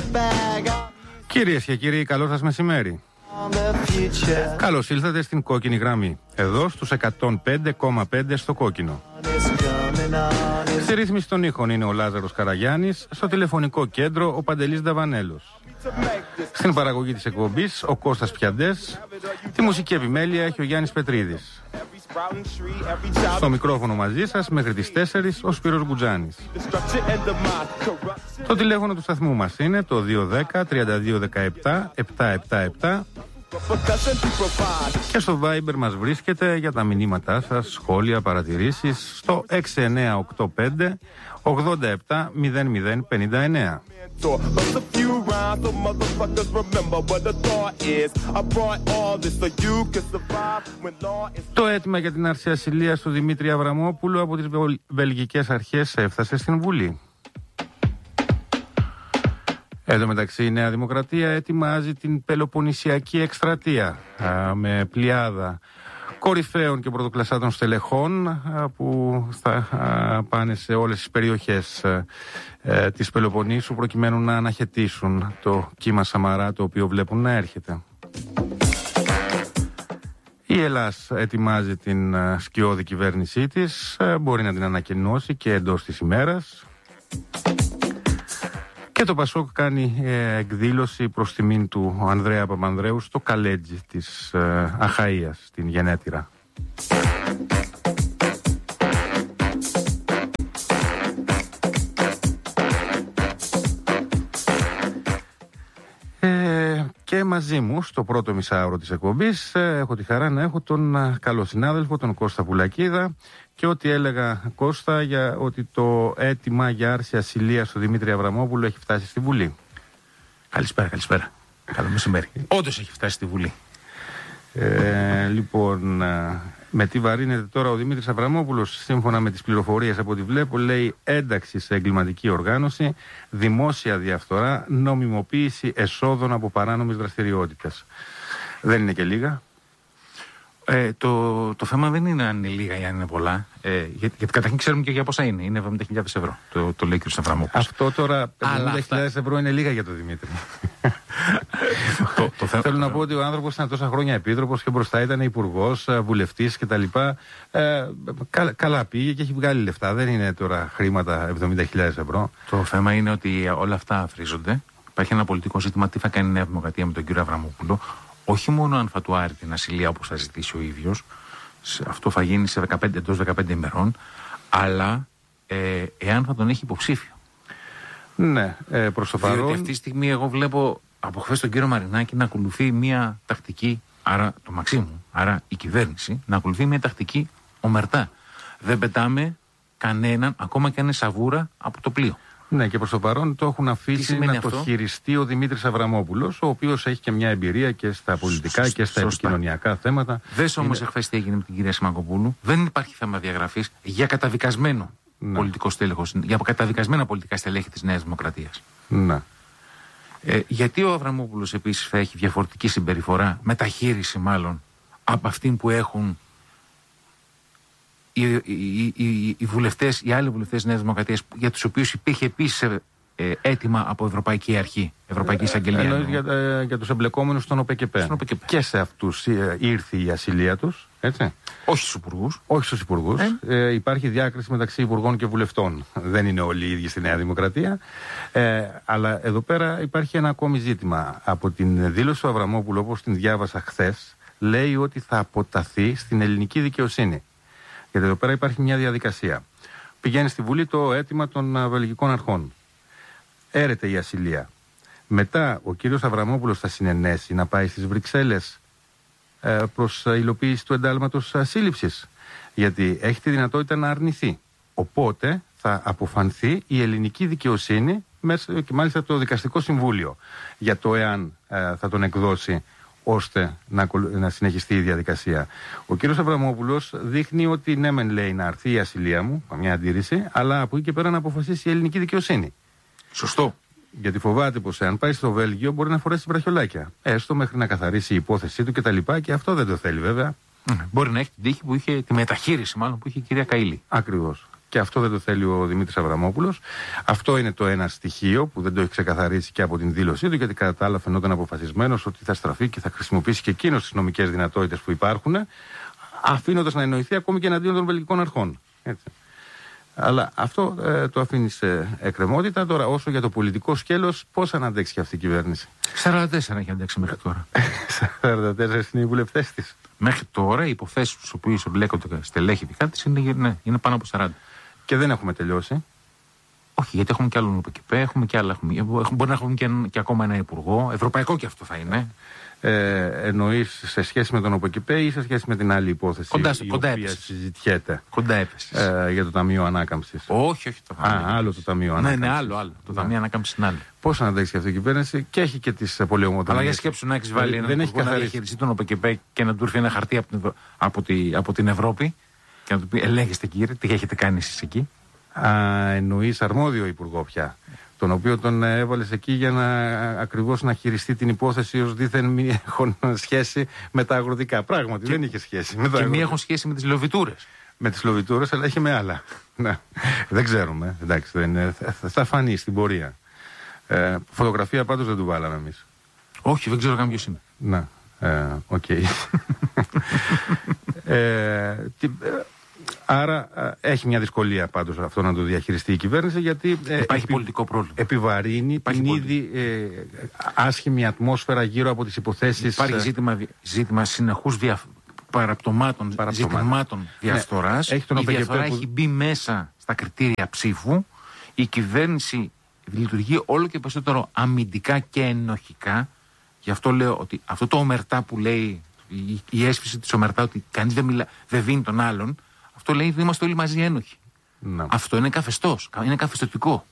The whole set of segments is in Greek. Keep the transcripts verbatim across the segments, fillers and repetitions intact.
Κυρίες και κύριοι, καλό σας μεσημέρι. Καλώς ήλθατε στην κόκκινη γραμμή. Εδώ στους εκατόν πέντε κόμμα πέντε στο κόκκινο. Στη ρύθμιση των ήχων είναι ο Λάζαρος Καραγιάννης, στο τηλεφωνικό κέντρο ο Παντελής Νταβανέλος. Στην παραγωγή της εκπομπής ο Κώστας Πιαντές, τη μουσική επιμέλεια έχει ο Γιάννης Πετρίδης. Στο μικρόφωνο μαζί σας μέχρι τις τέσσερις ο Σπύρος Γκουτζάνης. Το τηλέφωνο του σταθμού μας είναι το δύο ένα μηδέν τριάντα δύο δεκαεπτά επτακόσια εβδομήντα επτά και στο Viber μας βρίσκεται για τα μηνύματά σας, σχόλια, παρατηρήσεις στο έξι εννιά οκτώ πέντε ογδόντα επτά μηδέν μηδέν πενήντα εννέα. Το αίτημα για την άρση ασυλίας του Δημήτρη Αβραμόπουλου από τις βελγικές αρχές έφτασε στην Βουλή. Εν τω μεταξύ η Νέα Δημοκρατία ετοιμάζει την Πελοποννησιακή εκστρατεία α, με πλειάδα κορυφαίων και πρωτοκλασσάτων στελεχών α, που θα α, πάνε σε όλες τις περιοχές α, α, της Πελοποννήσου προκειμένου να αναχαιτήσουν το κύμα Σαμαρά το οποίο βλέπουν να έρχεται. Η Ελλάς ετοιμάζει την α, σκιώδη κυβέρνησή της, α, μπορεί να την ανακοινώσει και εντός της ημέρας. Και το Πασόκ κάνει ε, εκδήλωση προς τιμήν του Ανδρέα Παπανδρέου στο Καλέτζι της ε, Αχαΐας, στην Γενέτειρα. Ε, και μαζί μου στο πρώτο μισάωρο της εκπομπής ε, έχω τη χαρά να έχω τον ε, καλό συνάδελφο, τον Κώστα Πουλακίδα. Και ό,τι έλεγα, Κώστα, για ότι το αίτημα για άρση ασυλίας του Δημήτρη Αβραμόπουλου έχει φτάσει στη Βουλή. Καλησπέρα, καλησπέρα. Καλό μεσημέρι. Όντως έχει φτάσει στη Βουλή. Ε, λοιπόν, με τι βαρύνεται τώρα ο Δημήτρης Αβραμόπουλος, σύμφωνα με τις πληροφορίες από ό,τι βλέπω, λέει ένταξη σε εγκληματική οργάνωση, δημόσια διαφθορά, νομιμοποίηση εσόδων από παράνομες δραστηριότητες. Δεν είναι και λίγα. Ε, το, το θέμα δεν είναι αν είναι λίγα ή αν είναι πολλά. Ε, γιατί, γιατί καταρχήν ξέρουμε και για πόσα είναι. Είναι εβδομήντα χιλιάδες ευρώ. Το, το λέει ο κ. Αβραμόπουλος. Αυτό τώρα εβδομήντα χιλιάδες ευρώ είναι λίγα για τον Δημήτρη. το, το θέμα... Θέλω να πω ότι ο άνθρωπος ήταν τόσα χρόνια επίτροπος και μπροστά ήταν υπουργός, βουλευτής κτλ. Ε, κα, καλά πήγε και έχει βγάλει λεφτά. Δεν είναι τώρα χρήματα εβδομήντα χιλιάδες ευρώ. Το θέμα είναι ότι όλα αυτά αφρίζονται. Υπάρχει ένα πολιτικό ζήτημα. Τι θα κάνει η Νέα Δημοκρατία με τον κ. Αβραμόπουλο. Όχι μόνο αν θα του άρει την ασυλία όπως θα ζητήσει ο ίδιος, αυτό θα γίνει σε δεκαπέντε, εντός δεκαπέντε ημερών, αλλά ε, εάν θα τον έχει υποψήφιο. Ναι, ε, προς το παρόν. Διότι αυτή τη στιγμή εγώ βλέπω από χθες τον κύριο Μαρινάκη να ακολουθεί μια τακτική, άρα το Μαξίμου, άρα η κυβέρνηση, να ακολουθεί μια τακτική ομερτά. Δεν πετάμε κανέναν, ακόμα και αν είναι σαβούρα, από το πλοίο. Ναι, και προς το παρόν το έχουν αφήσει να αυτό? το χειριστεί ο Δημήτρης Αβραμόπουλος, ο οποίος έχει και μια εμπειρία και στα πολιτικά Σωστά. και στα επικοινωνιακά θέματα. Δες όμως είναι... εχθές τι έγινε με την κυρία Σιμακοπούλου. Δεν υπάρχει θέμα διαγραφής για καταδικασμένο ναι. πολιτικό στέλεχος, για καταδικασμένα πολιτικά στελέχη της Νέας Δημοκρατίας. Ναι. Ε, γιατί ο Αβραμόπουλος επίσης θα έχει διαφορετική συμπεριφορά, μεταχείριση μάλλον, από αυτήν που έχουν Οι, οι, οι, οι βουλευτές, οι άλλοι βουλευτές της Νέας Δημοκρατίας, για τους οποίους υπήρχε επίσης ε, αίτημα από Ευρωπαϊκή Αρχή, Ευρωπαϊκή Εισαγγελία. Ε, εννοείς για, ε, για τους εμπλεκόμενους στον ΟΠΕΚΕΠΕ. Και σε αυτούς ε, ήρθε η ασυλία τους, έτσι. Όχι στους υπουργούς. Όχι στους υπουργούς. Ε? Ε, υπάρχει διάκριση μεταξύ υπουργών και βουλευτών. Δεν είναι όλοι οι ίδιοι στη Νέα Δημοκρατία. Ε, αλλά εδώ πέρα υπάρχει ένα ακόμη ζήτημα. Από την δήλωση του Αβραμόπουλου, όπως την διάβασα χθες, λέει ότι θα αποταθεί στην ελληνική δικαιοσύνη. Γιατί εδώ πέρα υπάρχει μια διαδικασία. Πηγαίνει στη Βουλή το αίτημα των βελγικών αρχών. Έρεται η ασυλία. Μετά ο κύριος Αβραμόπουλος θα συνενέσει να πάει στις Βρυξέλλες ε, προς υλοποίηση του εντάλματος σύλληψης. Γιατί έχει τη δυνατότητα να αρνηθεί. Οπότε θα αποφανθεί η ελληνική δικαιοσύνη και μάλιστα το Δικαστικό Συμβούλιο για το εάν ε, θα τον εκδώσει ώστε να, να συνεχιστεί η διαδικασία. Ο κύριος Αβραμόπουλος δείχνει ότι ναι μεν λέει να έρθει η ασυλία μου, καμιά αντίρρηση, αλλά από εκεί και πέρα να αποφασίσει η ελληνική δικαιοσύνη. Σωστό. Γιατί φοβάται πως εάν πάει στο Βέλγιο μπορεί να φορέσει βραχιολάκια. Έστω μέχρι να καθαρίσει η υπόθεσή του κτλ. Και, και αυτό δεν το θέλει βέβαια. Mm. Μπορεί να έχει την τύχη που είχε, τη μεταχείριση μάλλον που είχε η κυρία Καΐλη. Ακριβώς. και αυτό δεν το θέλει ο Δημήτρης Αβραμόπουλος. Αυτό είναι το ένα στοιχείο που δεν το έχει ξεκαθαρίσει και από την δήλωσή του, γιατί κατά τα άλλα φαινόταν αποφασισμένος ότι θα στραφεί και θα χρησιμοποιήσει και εκείνος τις νομικές δυνατότητες που υπάρχουν, αφήνοντας να εννοηθεί ακόμη και εναντίον των βελγικών αρχών. Έτσι. Αλλά αυτό ε, το αφήνει σε εκκρεμότητα. Τώρα, όσο για το πολιτικό σκέλος, πώς αν αντέξει και αυτή η κυβέρνηση? σαράντα τέσσερα έχει αντέξει μέχρι τώρα. σαράντα τέσσερα είναι οι βουλευτές της. Μέχρι τώρα οι υποθέσεις στους οποίους εμπλέκονται στελέχη δικά της είναι, ναι, είναι πάνω από σαράντα. Και δεν έχουμε τελειώσει. Όχι, γιατί έχουμε και άλλον ΟΠΚΠ, έχουμε και άλλα. Έχουμε, μπορεί να έχουμε και, και ακόμα ένα υπουργό. Ευρωπαϊκό και αυτό θα είναι. Ε, εννοείς σε σχέση με τον ΟΠΚΠ ή σε σχέση με την άλλη υπόθεση κοντά, η κοντά οποία έπεσες. συζητιέται? Κοντά έπεσες. Ε, για το Ταμείο Ανάκαμψης. Όχι, όχι το Ταμείο. Α, άλλο το Ταμείο Ανάκαμψης. Ναι, ναι, άλλο, άλλο. Το Ταμείο Ανάκαμψης είναι άλλο. Πώς να αντέξει αυτή η κυβέρνηση και έχει και τις πολεομοτρονίες. Αλλά για σκέψου να έχεις βάλει έναν υπουργό να διαχειριστεί τον ΟΠΚΠ και να του έρθει ένα χαρτί από την, Ευρω... από, τη... από την Ευρώπη και να του πει: ελέγχεστε κύριε, τι έχετε κάνει εσείς εκεί? Α, εννοείς αρμόδιο υπουργό πια, τον οποίο τον έβαλες εκεί για να ακριβώς να χειριστεί την υπόθεση ως δήθεν μη έχουν σχέση με τα αγροτικά. Πράγματι και, δεν είχε σχέση με τα και μη έχουν σχέση με τις λοβιτούρες. Με τις λοβιτούρες, αλλά έχει με άλλα. Να. Δεν ξέρουμε. Εντάξει, δεν, θα, θα φανεί στην πορεία. Ε, φωτογραφία πάντως δεν του βάλαμε εμείς. Όχι, δεν ξέρω καν ποιος είναι. Να, οκ. Ε, okay. ε, τι, Άρα έχει μια δυσκολία πάντως αυτό να το διαχειριστεί η κυβέρνηση, γιατί υπάρχει επι... πολιτικό πρόβλημα. Επιβαρύνει υπάρχει την ήδη ε, άσχημη ατμόσφαιρα γύρω από τις υποθέσεις. Υπάρχει ζήτημα, ζήτημα συνεχούς δια... παραπτωμάτων, ζητημάτων διαφθοράς. Ναι, η διαφθορά που... έχει μπει μέσα στα κριτήρια ψήφου. Η κυβέρνηση λειτουργεί όλο και περισσότερο αμυντικά και ενοχικά. Γι' αυτό λέω ότι αυτό το ομερτά που λέει, η, η αίσθηση της ομερτά ότι κανείς δεν, μιλά, δεν δίνει τον άλλον, αυτό λέει ότι είμαστε όλοι μαζί ένοχοι. Να. Αυτό είναι καθεστώς, είναι καθεστωτικό.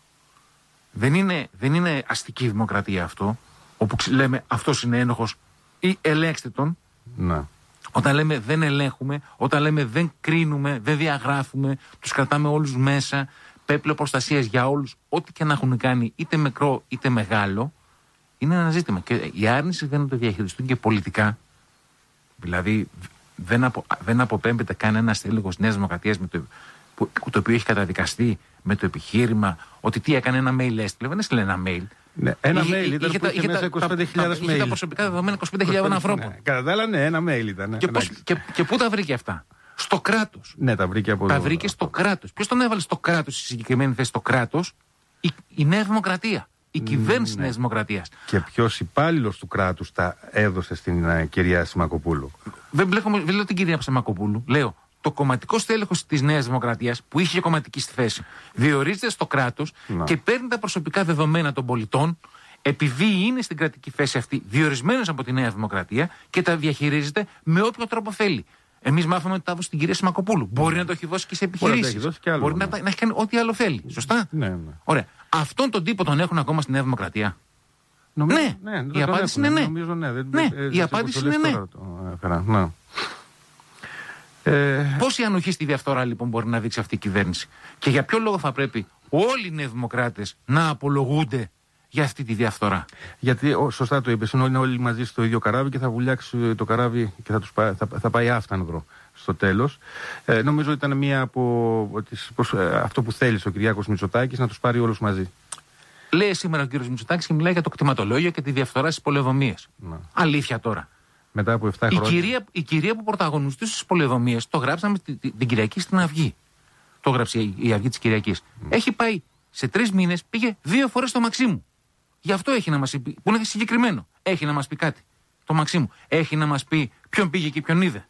Δεν είναι, δεν είναι αστική δημοκρατία αυτό, όπου λέμε αυτός είναι ένοχος ή ελέγξτε τον. Να. Όταν λέμε δεν ελέγχουμε, όταν λέμε δεν κρίνουμε, δεν διαγράφουμε, τους κρατάμε όλους μέσα, πέπλο προστασίας για όλους, ό,τι και να έχουν κάνει, είτε μικρό είτε μεγάλο, είναι ένα ζήτημα. Και η άρνηση δεν το διαχειριστούν και πολιτικά. Δηλαδή, δεν, απο, δεν αποπέμπεται κανένα στέλεχος Νέας Δημοκρατίας με το, που, το οποίο έχει καταδικαστεί με το επιχείρημα ότι τι έκανε, ένα mail έστειλε. Δεν έστειλε ένα mail. Ναι, ένα είχε, mail ήταν είχε, που είχε, είχε μέσα είκοσι πέντε χιλιάδες mail. Είχε τα προσωπικά δεδομένα είκοσι πέντε χιλιάδες ανθρώπων. Ναι, κατά τα άλλα, ναι, ένα mail ήταν. Ναι, και, πώς, και, και πού τα βρήκε αυτά? Στο κράτος. Ναι, τα βρήκε από Τα εδώ. βρήκε στο κράτος. Ποιος τον έβαλε στο κράτος, στη συγκεκριμένη θέση στο κράτος? Η, η Νέα Δημοκρατία. Η κυβέρνηση ναι. Νέας Δημοκρατίας. Και ποιος υπάλληλος του κράτους τα έδωσε στην uh, κυρία Σιμακοπούλου? Δεν, μπλέκομαι, δεν λέω την κυρία Σιμακοπούλου. Λέω το κομματικό στέλεχος της Νέας Δημοκρατίας, που είχε κομματική στη θέση, διορίζεται στο κράτος να. Και παίρνει τα προσωπικά δεδομένα των πολιτών, επειδή είναι στην κρατική θέση αυτή, διορισμένος από τη Νέα Δημοκρατία, και τα διαχειρίζεται με όποιο τρόπο θέλει. Εμείς μάθαμε ότι τα έδωσε στην κυρία Σιμακοπούλου. Μπορεί να το έχει δώσει και σε επιχειρήσεις. Μπορεί, άλλο, Μπορεί ναι. να, να έχει κάνει ό,τι άλλο θέλει. Σωστά. Ναι, ναι. Ωραία. Αυτόν τον τύπο τον έχουν ακόμα στη Νέα Δημοκρατία? Νομίζω, ναι. ναι. Η απάντηση είναι ναι. Νομίζω, ναι. Δεν, ναι. Ε, η απάντηση είναι ναι. Το, ναι. Ε... Πόση ανοχή στη διαφθορά λοιπόν μπορεί να δείξει αυτή η κυβέρνηση? Και για ποιο λόγο θα πρέπει όλοι οι Νέοι Δημοκράτες να απολογούνται για αυτή τη διαφθορά? Γιατί, ο, σωστά το είπες, είναι όλοι μαζί στο ίδιο καράβι και θα βουλιάξει το καράβι και θα, τους πάει, θα, θα πάει άφτανδρο στο τέλος. Ε, νομίζω ήταν μία από τις, προς, ε, αυτό που θέλει ο Κυριάκος Μητσοτάκης, να τους πάρει όλους μαζί. Λέει σήμερα ο κύριος Μητσοτάκης και μιλάει για το κτηματολόγιο και τη διαφθορά στις πολεοδομίες. Αλήθεια τώρα. Μετά από επτά η χρόνια. Κυρία, η κυρία που πρωταγωνιστούσε στις πολεοδομίες, το γράψαμε την, την Κυριακή στην Αυγή. Το γράψε η, η Αυγή της Κυριακής. Mm. Έχει πάει σε τρεις μήνες, πήγε δύο φορές στο Μαξίμου. Γι' αυτό έχει να μας πει, που είναι συγκεκριμένο, έχει να μας πει κάτι. Το Μαξίμου. Έχει να μας πει ποιον πήγε και ποιον είδε.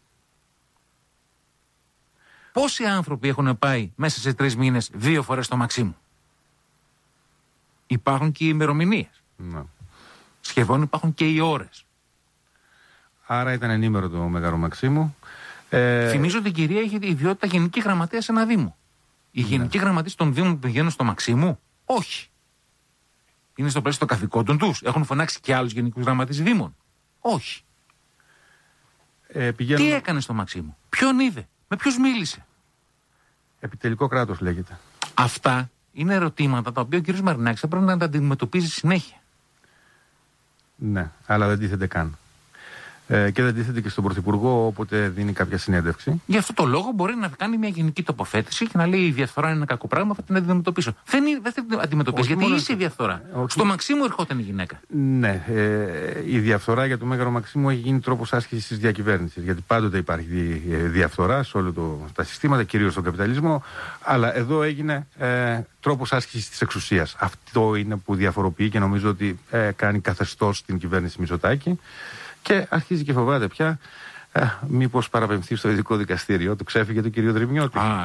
Πόσοι άνθρωποι έχουν πάει μέσα σε τρεις μήνες δύο φορές στο Μαξίμου? Υπάρχουν και οι ημερομηνίες. No. Σχεδόν υπάρχουν και οι ώρες. Άρα ήταν ενήμερο το Μέγαρο Μαξίμου. Ε... Θυμίζω ότι η κυρία είχε ιδιότητα γενική γραμματέα σε ένα δήμο. Οι yeah. γενικοί γραμματείς των δήμων που πηγαίνουν στο Μαξίμου, όχι. Είναι στο πλαίσιο των καθηκόντων τους. Έχουν φωνάξει και άλλους γενικούς γραμματείς δήμων. Όχι. Ε, πηγαίνουν... Τι έκανε στο Μαξίμου? Ποιον είδε? Με ποιους μίλησε? Επιτελικό κράτος λέγεται. Αυτά είναι ερωτήματα τα οποία ο κ. Μαρινάκης θα πρέπει να τα αντιμετωπίζει συνέχεια. Ναι, αλλά δεν τίθενται καν. Ε, και δεν τίθεται και στον Πρωθυπουργό όποτε δίνει κάποια συνέντευξη. Γι' αυτό το λόγο μπορεί να κάνει μια γενική τοποθέτηση και να λέει: η διαφθορά είναι ένα κακό πράγμα, θα την αντιμετωπίσω. Δεν, είναι, δεν θα την αντιμετωπίσει, γιατί μόνο... είσαι η διαφθορά. Όχι... Στο Μαξίμου ερχόταν η γυναίκα. Ναι, ε, η διαφθορά για το Μέγαρο Μαξίμου έχει γίνει τρόπος άσκησης της διακυβέρνησης. Γιατί πάντοτε υπάρχει διαφθορά σε όλα τα συστήματα, κυρίως στον καπιταλισμό. Αλλά εδώ έγινε ε, τρόπος άσκησης της εξουσίας. Αυτό είναι που διαφοροποιεί και νομίζω ότι ε, κάνει καθεστώς στην κυβέρνηση Μητσοτάκη. Και αρχίζει και φοβάται πια ε, μήπως παραπεμφθεί στο ειδικό δικαστήριο. Του ξέφυγε του κυρίου Δρυμιώτη. Α,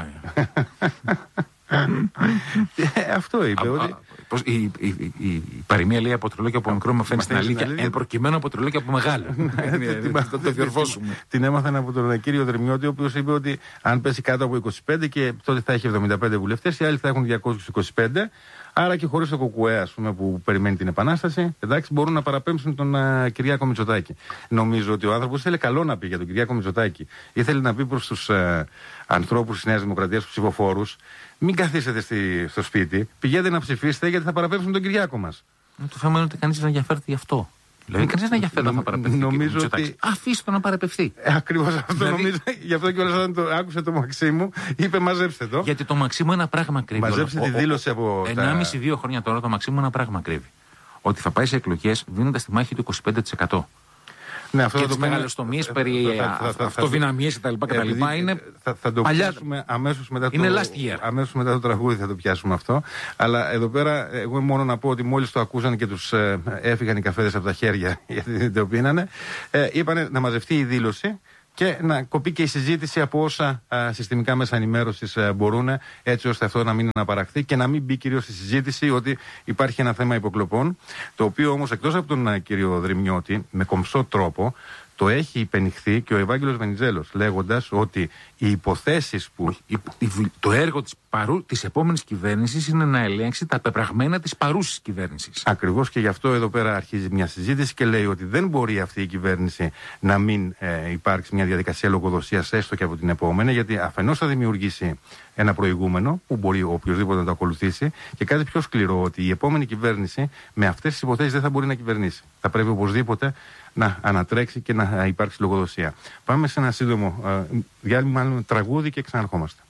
ε, αυτό είπε. Α, ότι... α, πώς, η, η, η, η, η παροιμία λέει από τρολό και από μικρό μαθαίνει στην αλήθεια. Εν προκειμένου από τρολό και από μεγάλο. Θα το διορθώσουμε. Την έμαθαν από τον κύριο Δρυμιώτη, ο οποίος είπε ότι αν πέσει κάτω από είκοσι πέντε και τότε θα έχει εβδομήντα πέντε βουλευτές, οι άλλοι θα έχουν διακόσιους είκοσι πέντε. Άρα και χωρίς το Κουκουέ, ας πούμε, που περιμένει την Επανάσταση, εντάξει, μπορούν να παραπέμψουν τον uh, Κυριάκο Μητσοτάκη. Νομίζω ότι ο άνθρωπος ήθελε καλό να πει για τον Κυριάκο Μητσοτάκη. Ήθελε να πει προς τους uh, ανθρώπους της Νέας Δημοκρατίας, τους ψηφοφόρους, μην καθίσετε στη, στο σπίτι, πηγαίνετε να ψηφίσετε γιατί θα παραπέμψουν τον Κυριάκο μας. Το θέμα είναι ότι κανείς δεν ενδιαφέρεται γι' αυτό. Δηλαδή, κανείς δεν ενδιαφέρεται να παραπευθεί. Νομίζω ότι. Αφήστε το να παραπευθεί. Ε, ακριβώς αυτό δηλαδή... νομίζω. Γι' αυτό και όταν το άκουσε το Μαξίμου, είπε μαζέψτε το. Γιατί το Μαξίμου ένα πράγμα κρύβει. Μαζέψτε τη δήλωση από. ενάμιση δύο χρόνια τώρα το Μαξίμου ένα πράγμα κρύβει. Ότι θα πάει σε εκλογές δίνοντας τη μάχη του είκοσι πέντε τοις εκατό. Ναι, αυτό και τις μεγαλοστομίες περί αυτοδυναμίες κτλ. Είναι θα, θα το πιάσουμε αμέσως μετά, αμέσως μετά το τραγούδι, θα το πιάσουμε αυτό. Αλλά εδώ πέρα, εγώ μόνο να πω ότι μόλις το ακούσαν και τους ε, έφυγαν οι καφέδες από τα χέρια γιατί δεν το πίνανε, ε, είπανε να μαζευτεί η δήλωση και να κοπεί και η συζήτηση από όσα α, συστημικά μέσα ενημέρωσης μπορούν, έτσι ώστε αυτό να μην αναπαραχθεί και να μην μπει κυρίως στη συζήτηση ότι υπάρχει ένα θέμα υποκλοπών, το οποίο όμως εκτός από τον α, κύριο Δρυμιώτη, με κομψό τρόπο, το έχει υπενηχθεί και ο Ευάγγελος Βενιζέλος, λέγοντας ότι οι υποθέσεις που... Το έργο της, παρού... της επόμενης κυβέρνησης είναι να ελέγξει τα πεπραγμένα της παρούσης κυβέρνησης. Ακριβώς, και γι' αυτό εδώ πέρα αρχίζει μια συζήτηση και λέει ότι δεν μπορεί αυτή η κυβέρνηση να μην ε, υπάρξει μια διαδικασία λογοδοσίας έστω και από την επόμενη, γιατί αφενός θα δημιουργήσει ένα προηγούμενο που μπορεί οποιοδήποτε να το ακολουθήσει, και κάτι πιο σκληρό, ότι η επόμενη κυβέρνηση με αυτές τις υποθέσεις δεν θα μπορεί να κυβερνήσει. Θα πρέπει οπωσδήποτε να ανατρέξει και να υπάρξει λογοδοσία. Πάμε σε ένα σύντομο ε, διάλειμμα, μάλλον τραγούδι, και ξαναρχόμαστε.